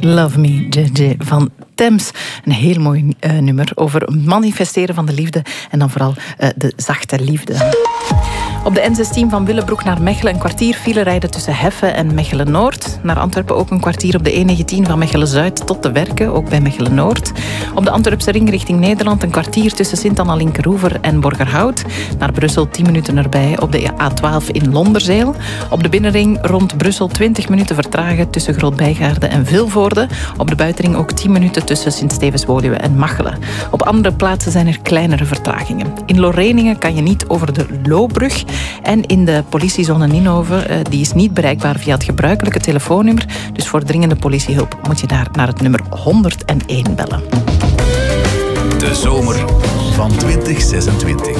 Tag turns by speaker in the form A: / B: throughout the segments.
A: Love Me, JJ van Thames. Een heel mooi nummer over manifesteren van de liefde en dan vooral de zachte liefde. Op de N16 van Willebroek naar Mechelen een kwartier file rijden tussen Heffen en Mechelen-Noord. Naar Antwerpen ook een kwartier op de E19 van Mechelen-Zuid tot de Werken, ook bij Mechelen-Noord. Op de Antwerpse ring richting Nederland een kwartier tussen Sint-Anna-Linkeroever en Borgerhout. Naar Brussel 10 minuten erbij op de A12 in Londerzeel. Op de binnenring rond Brussel 20 minuten vertragen tussen Groot-Bijgaarden en Vilvoorde. Op de buitenring ook 10 minuten tussen Sint-Stevens-Woluwe en Machelen. Op andere plaatsen zijn er kleinere vertragingen. In Loreningen kan je niet over de Loobrug. En in de politiezone Ninove, die is niet bereikbaar via het gebruikelijke telefoonnummer. Dus voor dringende politiehulp moet je daar naar het nummer 101 bellen.
B: De zomer van 2026.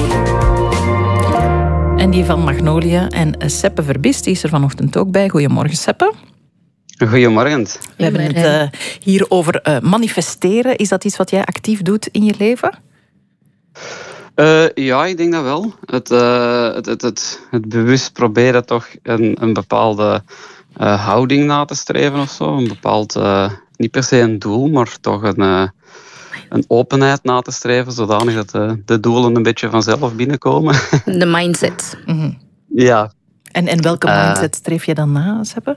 A: En die van Magnolia en Seppe Verbist, die is er vanochtend ook bij. Goedemorgen, Seppe.
C: Goedemorgen.
A: We hebben het hier over manifesteren. Is dat iets wat jij actief doet in je leven?
C: Ja, ik denk dat wel. Het bewust proberen toch een bepaalde houding na te streven of zo. Een bepaald, niet per se een doel, maar toch een openheid na te streven, zodanig dat de doelen een beetje vanzelf binnenkomen.
D: De mindset.
A: Mm-hmm.
C: Ja.
A: En welke mindset streef je dan na, Seppe?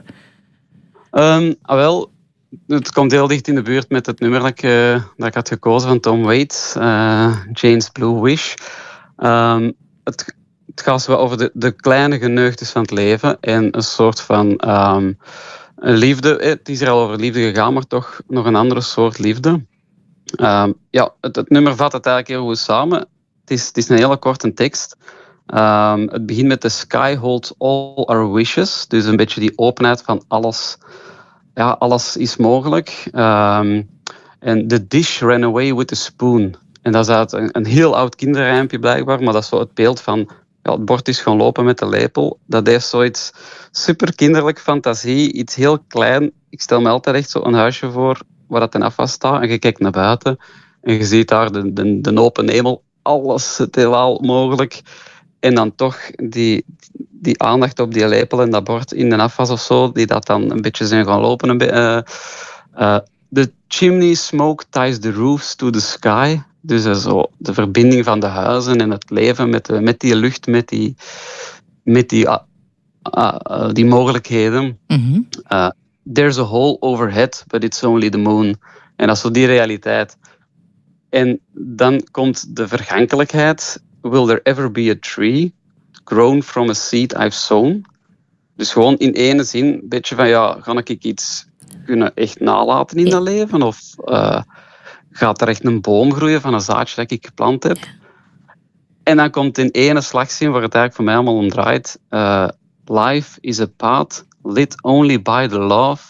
C: Wel, het komt heel dicht in de buurt met het nummer dat ik had gekozen van Tom Waits, Jane's Blue Wish. Het gaat zo over de kleine geneugtes van het leven en een soort van liefde. Het is er al over liefde gegaan, maar toch nog een andere soort liefde. Het nummer vat het eigenlijk heel goed samen. Het is een hele korte tekst. Het begint met The sky holds all our wishes. Dus een beetje die openheid van alles. Ja, alles is mogelijk. En the dish ran away with the spoon. En dat is uit een heel oud kinderrijmpje blijkbaar, maar dat is zo het beeld van het bord is gaan lopen met de lepel. Dat heeft zoiets super kinderlijk fantasie, iets heel klein. Ik stel me altijd echt zo een huisje voor waar dat ten afwas staat en je kijkt naar buiten en je ziet daar de open hemel, alles, het heelal mogelijk. En dan toch die aandacht op die lepel en dat bord in de afwas of zo, die dat dan een beetje zijn gaan lopen. The chimney smoke ties the roofs to the sky. Dus zo de verbinding van de huizen en het leven met die lucht, met die mogelijkheden.
A: Mm-hmm.
C: There's a hole overhead, but it's only the moon. En dat is zo die realiteit. En dan komt de vergankelijkheid. Will there ever be a tree grown from a seed I've sown? Dus gewoon in ene zin, een beetje van, ga ik iets kunnen echt nalaten in dat leven? Of gaat er echt een boom groeien van een zaadje dat ik geplant heb? En dan komt in ene slagzin, waar het eigenlijk voor mij allemaal om draait. Life is a path lit only by the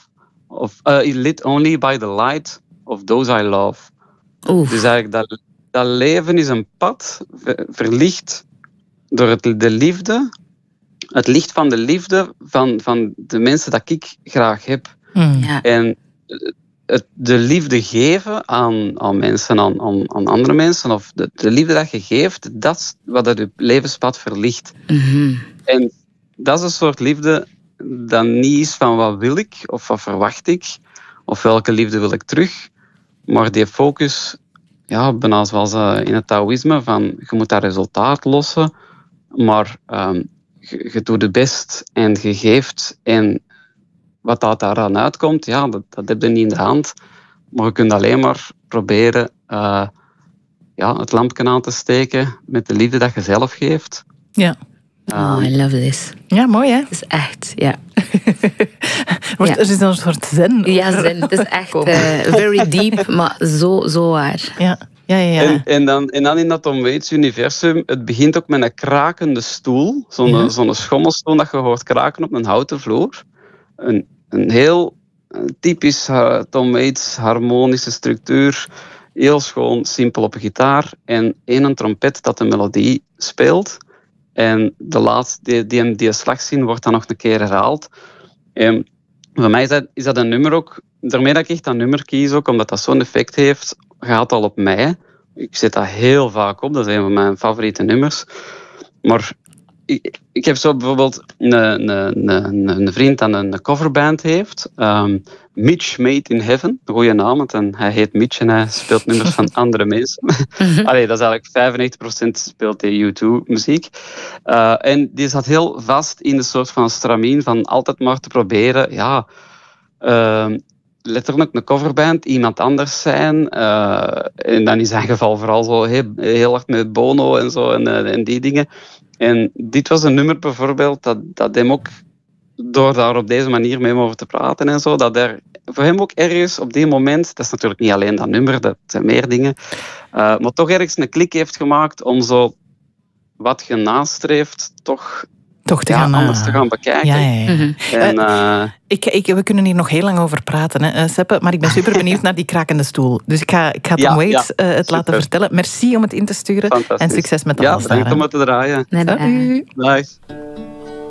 C: light of those I love.
D: Oef.
C: Dus eigenlijk dat leven is een pad, verlicht door de liefde. Het licht van de liefde van de mensen dat ik graag heb.
D: Ja.
C: En de liefde geven aan mensen, aan andere mensen, of de liefde dat je geeft, dat is wat het je levenspad verlicht.
D: Mm-hmm.
C: En dat is een soort liefde dat niet is van wat wil ik, of wat verwacht ik, of welke liefde wil ik terug, maar die focus, bijna zoals in het Taoïsme, van je moet dat resultaat lossen, maar je doet het best en je geeft en wat dat daaraan uitkomt, dat heb je niet in de hand. Maar je kunt alleen maar proberen het lampje aan te steken met de liefde dat je zelf geeft.
A: Ja.
D: I love this.
A: Ja, mooi hè?
D: Het is echt, ja.
A: Er is een soort zen.
D: Ja, zen. Het is echt very deep, maar zo waar.
A: Ja.
C: En dan in dat Tom Waits universum, het begint ook met een krakende stoel. Zo'n schommelstoel dat je hoort kraken op een houten vloer. Een heel typisch Tom Waits harmonische structuur. Heel schoon, simpel op een gitaar. En een trompet dat de melodie speelt. En de laatste, die slagzin wordt dan nog een keer herhaald. En voor mij is dat een nummer ook. Daarmee dat ik echt dat nummer kies, ook omdat dat zo'n effect heeft, gaat al op mij. Ik zet dat heel vaak op, dat is een van mijn favoriete nummers. Maar ik heb zo bijvoorbeeld een vriend dat een coverband heeft. Mitch Made in Heaven, een goede naam, want hij heet Mitch en hij speelt nummers van andere mensen. Allee, dat is eigenlijk 95% speelt hij U2-muziek. En die zat heel vast in een soort van stramien van altijd maar te proberen, letterlijk een coverband, iemand anders zijn. En dan in zijn geval vooral zo heel hard met Bono en zo en die dingen. En dit was een nummer bijvoorbeeld dat hem ook, door daar op deze manier mee over te praten en zo, dat er voor hem ook ergens op die moment, dat is natuurlijk niet alleen dat nummer, dat zijn meer dingen, maar toch ergens een klik heeft gemaakt om zo wat je nastreeft toch anders te gaan bekijken.
A: Ja. We kunnen hier nog heel lang over praten, hè, Seppe, maar ik ben super benieuwd naar die krakende stoel. Dus ik ga Tom Waits het laten vertellen. Merci om het in te sturen en succes met alles daar.
C: Ja, bedankt om het te draaien.
D: Nee.
C: Dag.